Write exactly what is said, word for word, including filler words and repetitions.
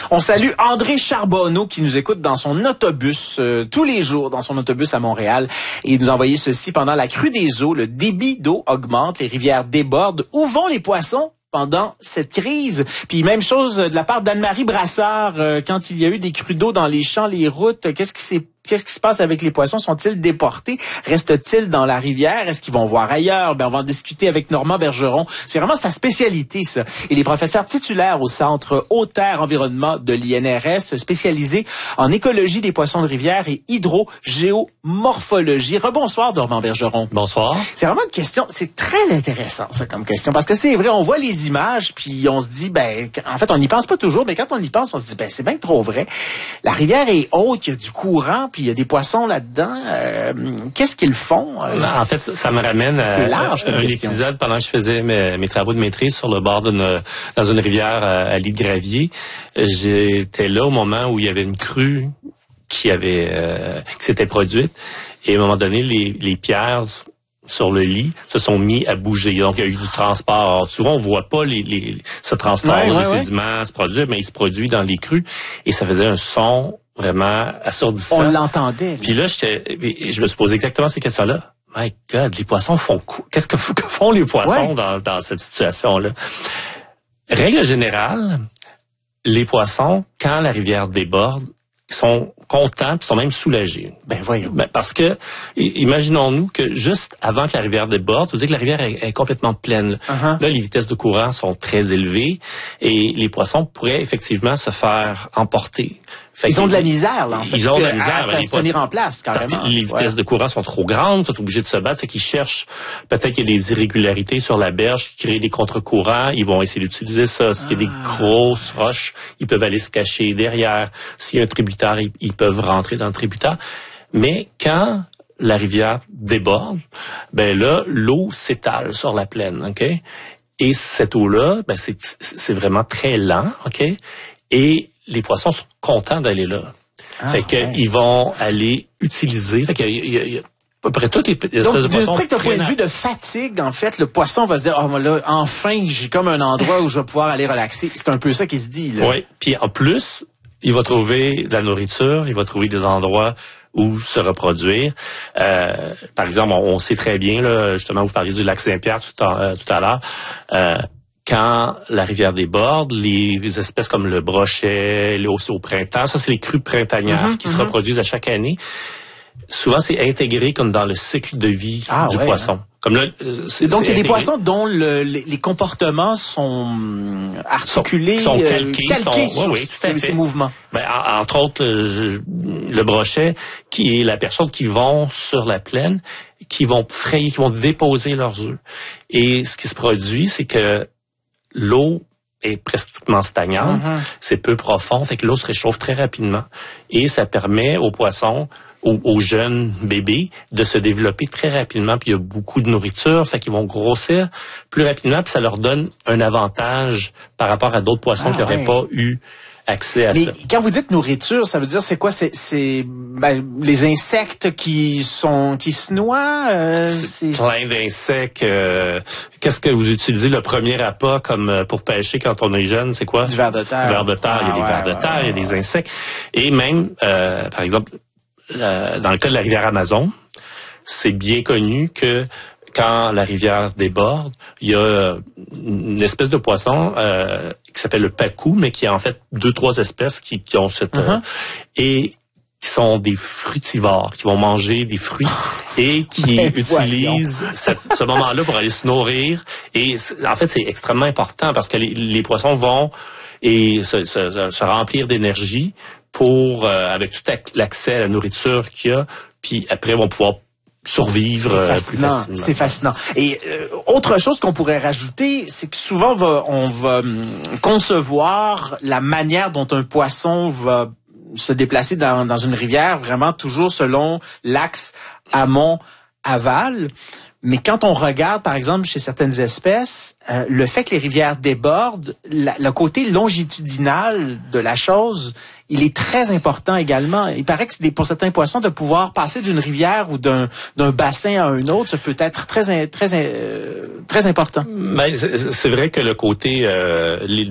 On salue André Charbonneau qui nous écoute dans son autobus euh, tous les jours dans son autobus à Montréal et il nous a envoyé ceci: pendant la crue des eaux, le débit d'eau augmente, les rivières débordent. Où vont les poissons pendant cette crise? Puis même chose de la part d'Anne-Marie Brassard, euh, quand il y a eu des crues d'eau dans les champs, les routes, qu'est-ce qui s'est Qu'est-ce qui se passe avec les poissons? Sont-ils déportés? Restent-ils dans la rivière? Est-ce qu'ils vont voir ailleurs? Ben, on va en discuter avec Normand Bergeron. C'est vraiment sa spécialité, ça. Il est professeur titulaire au Centre Eau-Terre Environnement de l'I N R S, spécialisé en écologie des poissons de rivière et hydrogéomorphologie. Rebonsoir, Normand Bergeron. Bonsoir. C'est vraiment une question, c'est très intéressant, ça, comme question. Parce que c'est vrai, on voit les images, puis on se dit, ben, en fait, on n'y pense pas toujours, mais quand on y pense, on se dit, ben, c'est bien trop vrai. La rivière est haute, il y a du courant, puis il y a des poissons là-dedans. Euh, qu'est-ce qu'ils font? Euh, en fait, ça me ramène à un épisode pendant que je faisais mes, mes travaux de maîtrise sur le bord d'une dans une rivière à, à lit de gravier. J'étais là au moment où il y avait une crue qui avait euh, qui s'était produite. Et à un moment donné, les, les pierres sur le lit se sont mis à bouger. Donc, il y a eu du transport. Alors, souvent, on voit pas les, les, ce transport ouais, ouais, de ouais. sédiments se produire, mais il se produit dans les crues. Et ça faisait un son vraiment assourdissant. On l'entendait. Puis là, j'étais, je me suis posé exactement ces questions-là. My God, les poissons font quoi? Qu'est-ce que, que font les poissons ouais. dans, dans cette situation-là? Règle générale, les poissons, quand la rivière déborde, ils sont contents, puis sont même soulagés. Ben voyons. Ben, parce que, imaginons-nous que juste avant que la rivière déborde, ça veut dire que la rivière est, est complètement pleine. Uh-huh. Là, les vitesses de courant sont très élevées et les poissons pourraient effectivement se faire emporter. Fait ils ont de la misère, là, en fait. Ils ont de la misère. À, à se tenir en place, carrément. Parce que les vitesses ouais. de courant sont trop grandes, ils sont obligés de se battre. Fait qu'ils cherchent, peut-être qu'il y a des irrégularités sur la berge qui créent des contre-courants. Ils vont essayer d'utiliser ça. S'il y a des grosses roches, ils peuvent aller se cacher derrière. S'il y a un tributaire, ils, ils peuvent rentrer dans le tributaire. Mais quand la rivière déborde, ben là, l'eau s'étale sur la plaine, OK? Et cette eau-là, ben c'est, c'est vraiment très lent, OK? Et les poissons sont contents d'aller là. Ah, fait que ouais. ils vont aller utiliser. Fait qu'il y a, il y a, il y a à peu près toutes les espèces Donc, de poissons. Donc, du strict point de vue de fatigue, en fait, le poisson va se dire, oh, là, enfin, j'ai comme un endroit où je vais pouvoir aller relaxer. C'est un peu ça qui se dit, là. Oui. Puis en plus, il va trouver de la nourriture, il va trouver des endroits où se reproduire. Euh, par exemple, on, on sait très bien, là, justement, vous parliez du lac Saint-Pierre tout à, euh, tout à l'heure. Euh, Quand la rivière déborde, les espèces comme le brochet, le aussi au printemps, ça c'est les crues printanières mm-hmm, qui mm-hmm. se reproduisent à chaque année. Souvent c'est intégré comme dans le cycle de vie ah, du ouais, poisson. Hein. Comme là, c'est, donc il y a intégré. des poissons dont le, les, les comportements sont articulés, sont, sont calqués, euh, calqués sont, sur oui, oui, ces, ces mouvements. Ben, en, entre autres, le, le brochet, qui est la personne qui vont sur la plaine, qui vont frayer, qui vont déposer leurs œufs. Et ce qui se produit, c'est que l'eau est pratiquement stagnante, mm-hmm. c'est peu profond, fait que l'eau se réchauffe très rapidement. Et ça permet aux poissons, aux, aux jeunes bébés, de se développer très rapidement. Puis il y a beaucoup de nourriture, fait qu'ils vont grossir plus rapidement, puis ça leur donne un avantage par rapport à d'autres poissons ah, qui n'auraient ouais. pas eu accès à Mais ça. Quand vous dites nourriture, ça veut dire c'est quoi? C'est, c'est ben, les insectes qui sont qui se noient? Euh, c'est, c'est plein d'insectes. Euh, qu'est-ce que vous utilisez le premier appât comme pour pêcher quand on est jeune? C'est quoi? Du ver de terre. Du ver de terre. Ah, il y a des ouais, vers de ouais, terre, ouais, il y a des ouais. insectes. Et même, euh, par exemple, euh, dans le cas de la rivière Amazon, c'est bien connu que quand la rivière déborde, il y a une espèce de poisson euh, qui s'appelle le pacou, mais qui a en fait deux, trois espèces qui, qui ont cette... Uh-huh. Euh, et qui sont des frutivores, qui vont manger des fruits et qui utilisent cette, ce moment-là pour aller se nourrir. Et en fait, c'est extrêmement important parce que les, les poissons vont et se, se, se remplir d'énergie pour, euh, avec tout l'accès à la nourriture qu'il y a, puis après vont pouvoir survivre c'est euh, fascinant, plus facilement. C'est fascinant. Et euh, autre chose qu'on pourrait rajouter, c'est que souvent on va, on va hum, concevoir la manière dont un poisson va se déplacer dans, dans une rivière vraiment toujours selon l'axe amont-aval. Mais quand on regarde, par exemple, chez certaines espèces, euh, le fait que les rivières débordent, la, le côté longitudinal de la chose, il est très important également. Il paraît que c'est des, pour certains poissons, de pouvoir passer d'une rivière ou d'un, d'un bassin à un autre, ça peut être très, très, euh, très important. Ben, c'est, c'est vrai que le côté... Euh,